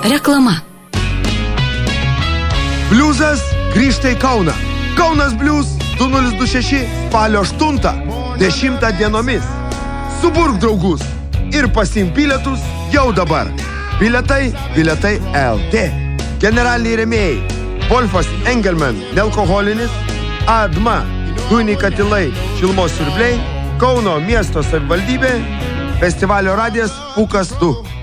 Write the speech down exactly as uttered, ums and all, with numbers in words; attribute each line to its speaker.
Speaker 1: Reklama.
Speaker 2: Bliuzas grįžta į Kauną. Kaunas Bliuz du nulis du šeši spalio aštuntą dešimtą dienomis. Suburk draugus ir pasiimk bilietus jau dabar. Bilietai, bilietai L T. Generaliniai rėmėjai: Wolfas Engelman, nealkoholinis, Adma, dujiniai katilai, šilumos siurbliai, Kauno miesto savivaldybė, festivalio radijas Pūkas du.